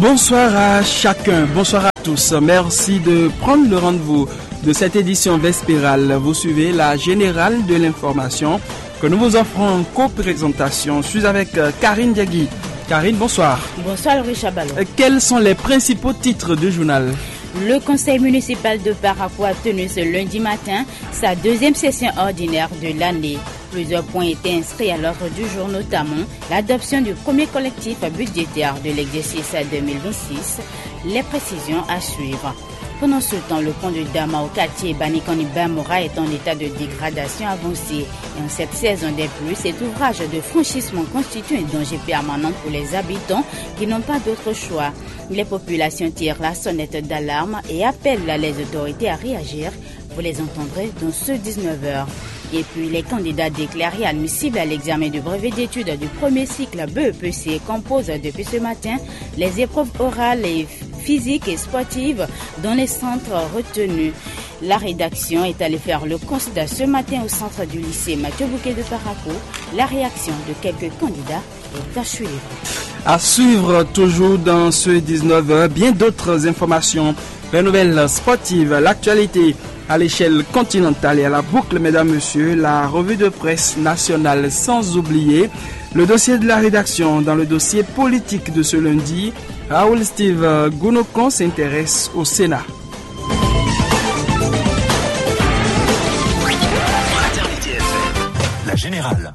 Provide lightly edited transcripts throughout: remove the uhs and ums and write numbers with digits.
Bonsoir à chacun, bonsoir à tous. Merci de prendre le rendez-vous de cette édition vespérale. Vous suivez la générale de l'information que nous vous offrons en co-présentation. Je suis avec Karine Diagui. Karine, bonsoir. Bonsoir Louis Chabalo. Quels sont les principaux titres du journal ? Le conseil municipal de Parakou a tenu ce lundi matin sa deuxième session ordinaire de l'année. Plusieurs points étaient inscrits à l'ordre du jour, notamment l'adoption du premier collectif budgétaire de l'exercice 2026, les précisions à suivre. Pendant ce temps, le pont de Dama au quartier Banikani Bamora est en état de dégradation avancée. Et en cette saison des pluies, cet ouvrage de franchissement constitue un danger permanent pour les habitants qui n'ont pas d'autre choix. Les populations tirent la sonnette d'alarme et appellent les autorités à réagir. Vous les entendrez dans ce 19h. Et puis, les candidats déclarés admissibles à l'examen du brevet d'études du premier cycle BEPC composent depuis ce matin les épreuves orales et physiques et sportives dans les centres retenus. La rédaction est allée faire le constat ce matin au centre du lycée Mathieu Bouquet de Parakou. La réaction de quelques candidats est à suivre. À suivre toujours dans ce 19h, bien d'autres informations, les nouvelles sportives, l'actualité à l'échelle continentale et à la boucle, mesdames, messieurs, la revue de presse nationale, sans oublier le dossier de la rédaction. Dans le dossier politique de ce lundi, Raoul Steve Gounokon s'intéresse au Sénat. La générale.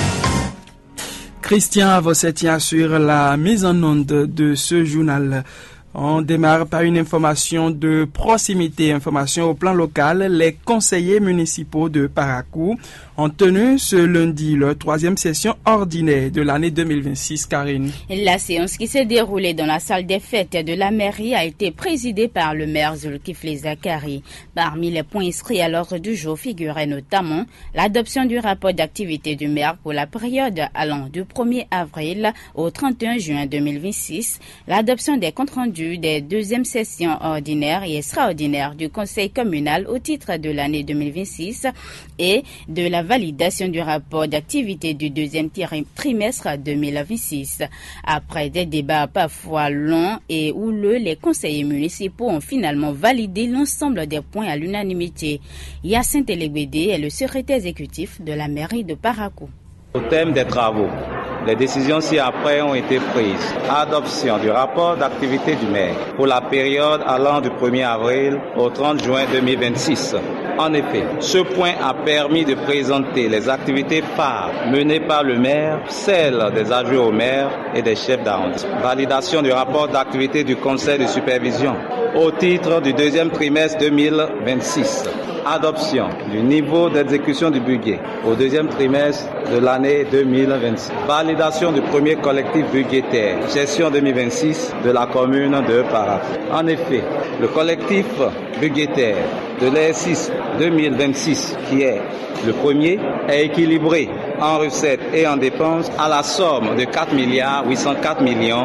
Christian Avossetti assure la mise en onde de ce journal. On démarre par une information de proximité, information au plan local. Les conseillers municipaux de Parakou ont tenu ce lundi leur troisième session ordinaire de l'année 2026, Karine. La séance qui s'est déroulée dans la salle des fêtes de la mairie a été présidée par le maire Zulkifli Zakari. Parmi les points inscrits à l'ordre du jour figurait notamment l'adoption du rapport d'activité du maire pour la période allant du 1er avril au 31 juin 2026, l'adoption des comptes rendus des deuxièmes sessions ordinaires et extraordinaires du conseil communal au titre de l'année 2026 et de la validation du rapport d'activité du deuxième trimestre 2026. Après des débats parfois longs et houleux, les conseillers municipaux ont finalement validé l'ensemble des points à l'unanimité. Yacinthe Elegbede est le secrétaire exécutif de la mairie de Parakou. Au thème des travaux, les décisions ci-après ont été prises. Adoption du rapport d'activité du maire pour la période allant du 1er avril au 30 juin 2026. En effet, ce point a permis de présenter les activités phares menées par le maire, celles des adjoints au maire et des chefs d'arrondissement. Validation du rapport d'activité du conseil de supervision au titre du deuxième trimestre 2026. Adoption du niveau d'exécution du budget au deuxième trimestre de l'année 2026. Validation du premier collectif budgétaire, gestion 2026 de la commune de Parakou. En effet, le collectif budgétaire de l'ER6 2026, qui est le premier, est équilibré en recettes et en dépenses à la somme de 4 804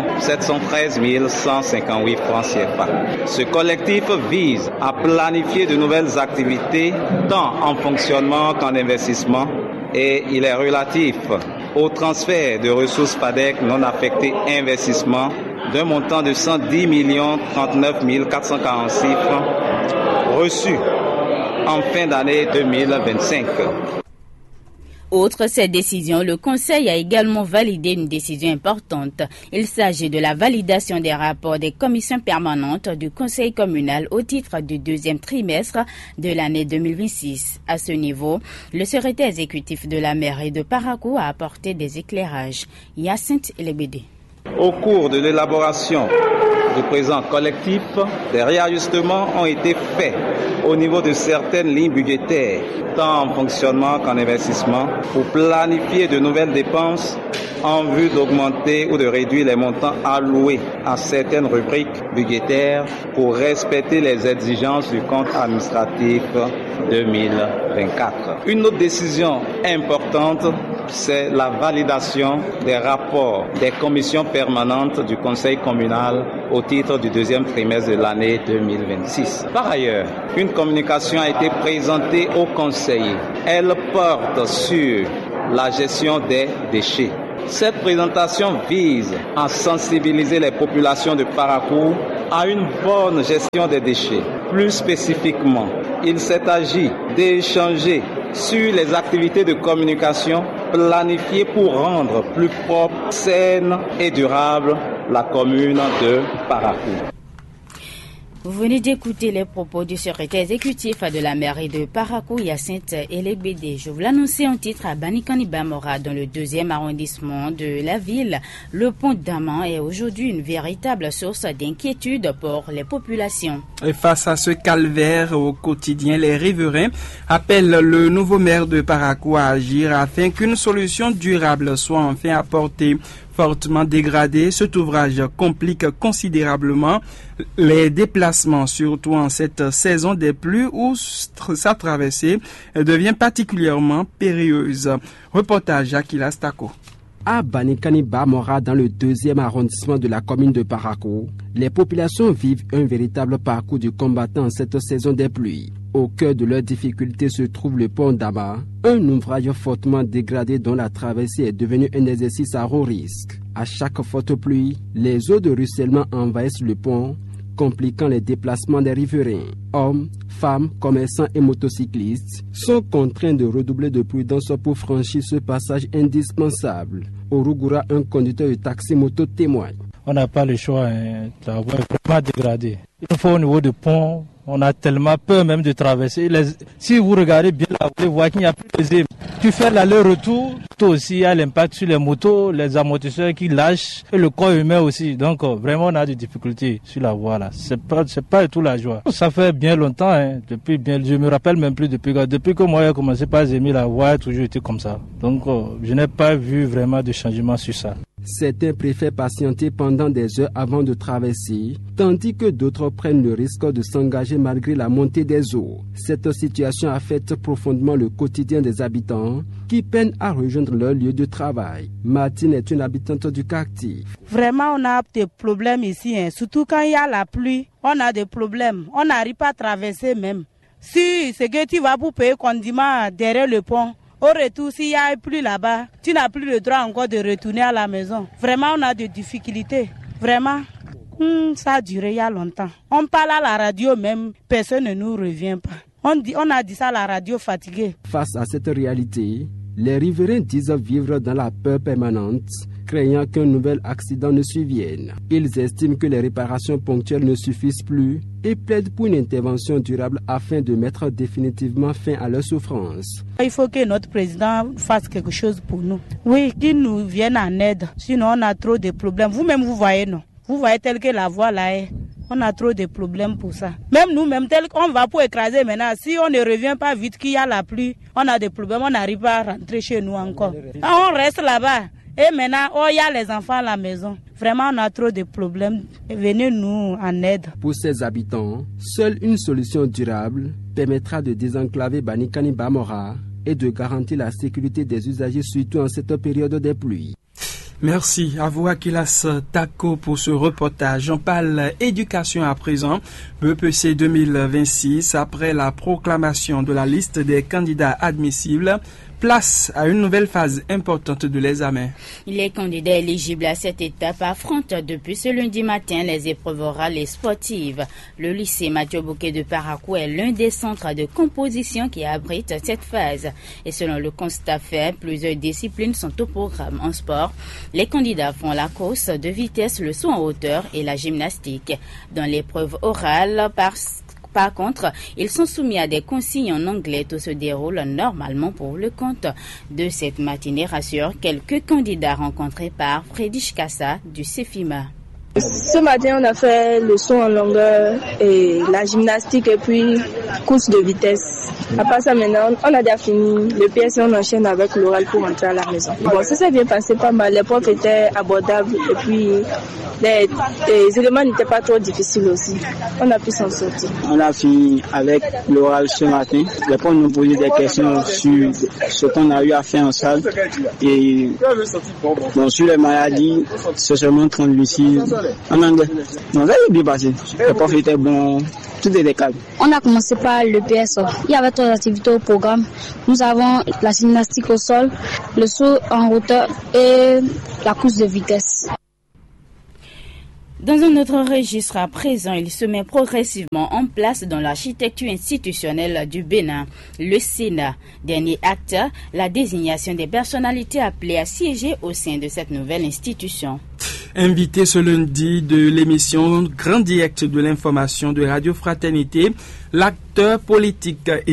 713 158 francs CFA. Ce collectif vise à planifier de nouvelles activités tant en fonctionnement qu'en investissement et il est relatif au transfert de ressources FADEC non affectées investissement d'un montant de 110 39 446 francs reçus en fin d'année 2025. Outre cette décision, le Conseil a également validé une décision importante. Il s'agit de la validation des rapports des commissions permanentes du Conseil communal au titre du deuxième trimestre de l'année 2026. À ce niveau, le secrétaire exécutif de la mairie de Parakou a apporté des éclairages. Yacinthe Elegbede. Au cours de l'élaboration du présent collectif, des réajustements ont été faits au niveau de certaines lignes budgétaires, tant en fonctionnement qu'en investissement, pour planifier de nouvelles dépenses en vue d'augmenter ou de réduire les montants alloués à certaines rubriques budgétaires pour respecter les exigences du compte administratif 2024. Une autre décision importante, c'est la validation des rapports des commissions permanentes du Conseil communal au titre du deuxième trimestre de l'année 2026. Par ailleurs, une communication a été présentée aux conseillers. Elle porte sur la gestion des déchets. Cette présentation vise à sensibiliser les populations de Parakou à une bonne gestion des déchets. Plus spécifiquement, il s'est agi d'échanger sur les activités de communication planifiées pour rendre plus propre, saine et durable la commune de Parakou. Vous venez d'écouter les propos du secrétaire exécutif de la mairie de Parakou, Hyacinthe Elegbede. Je vous l'annonçais en titre à Banikani Bamora, dans le 2e arrondissement de la ville. Le pont d'Aman est aujourd'hui une véritable source d'inquiétude pour les populations. Et face à ce calvaire au quotidien, les riverains appellent le nouveau maire de Parakou à agir afin qu'une solution durable soit enfin apportée. Fortement dégradé, cet ouvrage complique considérablement les déplacements, surtout en cette saison des pluies où sa traversée devient particulièrement périlleuse. Reportage Akila Stako. À Banikani Bamora, dans le 2e arrondissement de la commune de Parakou, les populations vivent un véritable parcours du combattant en cette saison des pluies. Au cœur de leurs difficultés se trouve le pont d'Ama, un ouvrage fortement dégradé dont la traversée est devenue un exercice à haut risque. À chaque forte pluie, les eaux de ruissellement envahissent le pont, compliquant les déplacements des riverains. Hommes, femmes, commerçants et motocyclistes sont contraints de redoubler de prudence pour franchir ce passage indispensable. Au Rougoura, un conducteur de taxi moto témoigne. On n'a pas le choix, la voie est vraiment dégradée. Une fois au niveau du pont, on a tellement peur même de traverser. Si vous regardez bien la voie, vous voyez qu'il n'y a plus de zèbres. Tu fais l'aller-retour, toi aussi il y a l'impact sur les motos, les amortisseurs qui lâchent et le corps humain aussi. Donc vraiment on a des difficultés sur la voie là. C'est pas du tout la joie. Ça fait bien longtemps, je me rappelle même plus depuis que moi j'ai commencé par aimer la voie, toujours été comme ça. Donc je n'ai pas vu vraiment de changement sur ça. Certains préfèrent patienter pendant des heures avant de traverser, tandis que d'autres prennent le risque de s'engager malgré la montée des eaux. Cette situation affecte profondément le quotidien des habitants qui peinent à rejoindre leur lieu de travail. Martine est une habitante du quartier. Vraiment, on a des problèmes ici, surtout quand il y a la pluie, on a des problèmes. On n'arrive pas à traverser même. Si c'est que tu vas pour payer condiment derrière le pont, au retour, s'il n'y a plus là-bas, tu n'as plus le droit encore de retourner à la maison. Vraiment, on a des difficultés. Vraiment, ça a duré il y a longtemps. On parle à la radio même, personne ne nous revient pas. On a dit ça à la radio fatiguée. Face à cette réalité, les riverains disent vivre dans la peur permanente, craignant qu'un nouvel accident ne survienne. Ils estiment que les réparations ponctuelles ne suffisent plus et plaident pour une intervention durable afin de mettre définitivement fin à leur souffrance. Il faut que notre président fasse quelque chose pour nous. Oui, qu'il nous vienne en aide, sinon on a trop de problèmes. Vous-même, vous voyez, non? Vous voyez tel que la voie là est. On a trop de problèmes pour ça. Même nous-mêmes, tel qu'on va pour écraser maintenant, si on ne revient pas vite qu'il y a la pluie, on a des problèmes, on n'arrive pas à rentrer chez nous encore. On reste là-bas. Et maintenant, il y a les enfants à la maison. Vraiment, on a trop de problèmes. Venez nous en aide. Pour ces habitants, seule une solution durable permettra de désenclaver Banikani Bamora et de garantir la sécurité des usagers, surtout en cette période des pluies. Merci à vous Akilas Tako pour ce reportage. On parle éducation à présent. BEPC 2026, après la proclamation de la liste des candidats admissibles, place à une nouvelle phase importante de l'examen. Les candidats éligibles à cette étape affrontent depuis ce lundi matin les épreuves orales et sportives. Le lycée Mathieu Bouquet de Parakou est l'un des centres de composition qui abrite cette phase. Et selon le constat fait, plusieurs disciplines sont au programme en sport. Les candidats font la course de vitesse, le saut en hauteur et la gymnastique. Dans l'épreuve orale, par contre, ils sont soumis à des consignes en anglais. Tout se déroule normalement pour le compte de cette matinée, rassure quelques candidats rencontrés par Freddy Kassa du CEFIMA. Ce matin, on a fait le saut en longueur et la gymnastique et puis course de vitesse. À part ça, maintenant, on a déjà fini le PS et on enchaîne avec l'oral pour rentrer à la maison. Bon, ça s'est bien passé pas mal. Les profs étaient abordables et puis les éléments n'étaient pas trop difficiles aussi. On a pu s'en sortir. On a fini avec l'oral ce matin. Les profs nous posaient des questions sur ce qu'on a eu à faire en salle. Et bon, sur les maladies, c'est seulement transmissible en anglais. Donc ça a bien passé. Les profs étaient bons. Tout est calme. On a commencé par le PSO. Il y avait 14 activités au programme. Nous avons la gymnastique au sol, le saut en hauteur et la course de vitesse. Dans un autre registre à présent, il se met progressivement en place dans l'architecture institutionnelle du Bénin. Le Sénat, dernier acte, la désignation des personnalités appelées à siéger au sein de cette nouvelle institution. Invité ce lundi de l'émission Grand Direct de l'information de Radio Fraternité, l'acteur politique